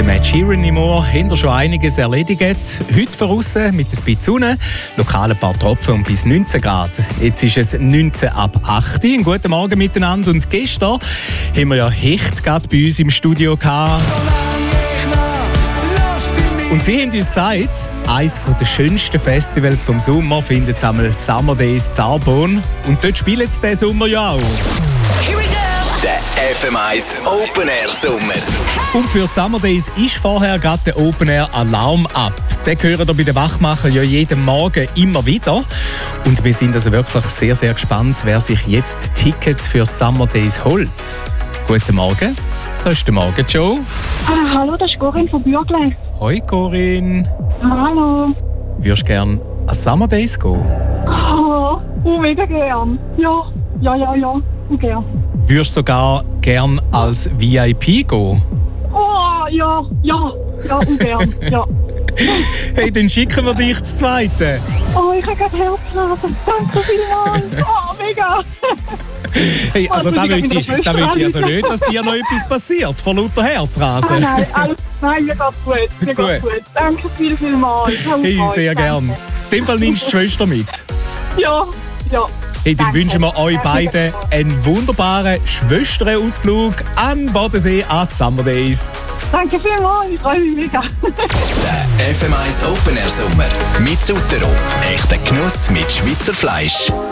der Matt Sheeran im Ohr haben wir schon einiges erledigt. Heute draussen mit ein bisschen Sonne, lokal ein paar Tropfen und bis 19 Grad. Jetzt ist es 19 ab 8 Uhr. Einen guten Morgen miteinander. Und gestern haben wir ja Hecht gerade bei uns im Studio gehabt. Und sie haben uns gesagt, eines der schönsten Festivals vom Sommer findet es einmal Summer Days Zarbon. Und dort spielen sie diesen Sommer ja auch. Der FM1 Open Air Sommer. Und für Summer Days ist vorher gerade der Open Air Alarm ab. Den hören wir bei den Wachmachern ja jeden Morgen immer wieder. Und wir sind also wirklich sehr, sehr gespannt, wer sich jetzt Tickets für Summer Days holt. Guten Morgen, da ist der Morgen Joe. Hallo, das ist Corinne von Bürgle. Hoi Corinne. Hallo. Würdest du gerne an Summer Days gehen? Mega gern. Ja, gern. Würdest du sogar gern als VIP gehen? Ja, gern, ja. Hey, dann schicken wir dich das Zweite. Ich habe gerade Herzrasen. Danke vielmals. Mega. Hey, also da will ich also nicht, dass dir noch etwas passiert, vor lauter Herzrasen. Nein, mir geht's gut. Danke vielmals. Hey, sehr gern. In dem Fall nimmst du die Schwester mit. Ja. Hey, dann wünschen wir euch beiden einen wunderbaren Schwesternausflug an Bodensee an Summer Days. Danke vielmals, ich freue mich mega. Der FM1 Open Air Sommer mit Sutero. Echter Genuss mit Schweizer Fleisch.